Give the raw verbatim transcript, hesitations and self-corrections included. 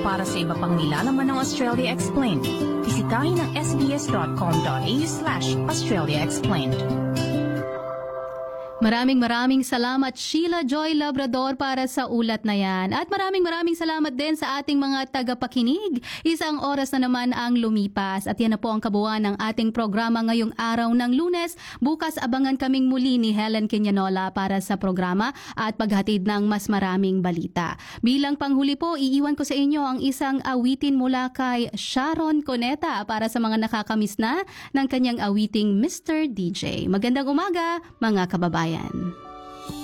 Para sa iba pang nilalaman ng Australia Explained, bisitahin ang sbs.com.au slash Australia Explained. Maraming maraming salamat Sheila Joy Labrador para sa ulat na yan. At maraming maraming salamat din sa ating mga tagapakinig. Isang oras na naman ang lumipas at yan na po ang kabuuan ng ating programa ngayong araw ng Lunes. Bukas abangan kaming muli ni Helen Quinanola para sa programa at paghatid ng mas maraming balita. Bilang panghuli po, iiwan ko sa inyo ang isang awitin mula kay Sharon Cuneta para sa mga nakakamiss na ng kanyang awiting Mister D J. Magandang umaga mga kababayan.